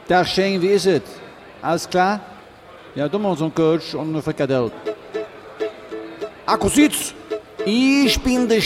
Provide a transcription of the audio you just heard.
Tag Shane, wie ist es? Alles klar? Ja, du machst so einen Coach und eine Frikadelle. Akkusitz! Ich bin der